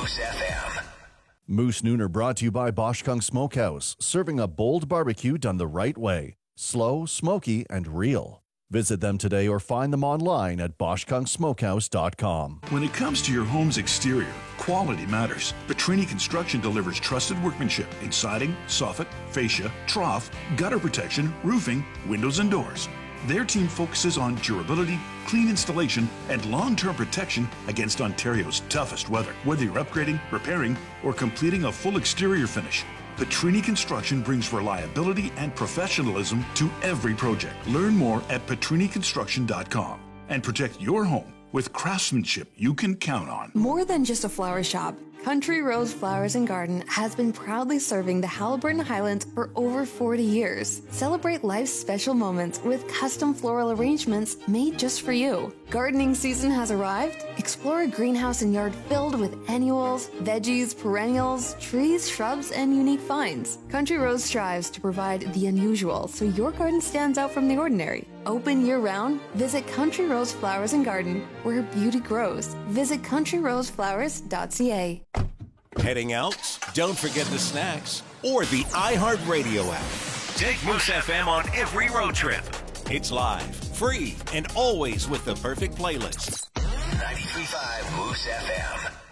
Moose FM. Moose Nooner brought to you by Bosch Kung Smokehouse, serving a bold barbecue done the right way. Slow, smoky, and real. Visit them today or find them online at BoschKungSmokehouse.com. When it comes to your home's exterior, quality matters. Petrini Construction delivers trusted workmanship in siding, soffit, fascia, trough, gutter protection, roofing, windows, and doors. Their team focuses on durability, clean installation, and long-term protection against Ontario's toughest weather. Whether you're upgrading, repairing, or completing a full exterior finish, Petrini Construction brings reliability and professionalism to every project. Learn more at PetriniConstruction.com and protect your home with craftsmanship you can count on. More than just a flower shop, Country Rose Flowers and Garden has been proudly serving the Haliburton Highlands for over 40 years. Celebrate life's special moments with custom floral arrangements made just for you. Gardening season has arrived. Explore a greenhouse and yard filled with annuals, veggies, perennials, trees, shrubs, and unique finds. Country Rose strives to provide the unusual so your garden stands out from the ordinary. Open year-round, visit Country Rose Flowers and Garden, where beauty grows. Visit countryroseflowers.ca. Heading out? Don't forget the snacks or the iHeartRadio app. Take Moose FM on every road trip. It's live, free, and always with the perfect playlist. 93.5 Moose FM.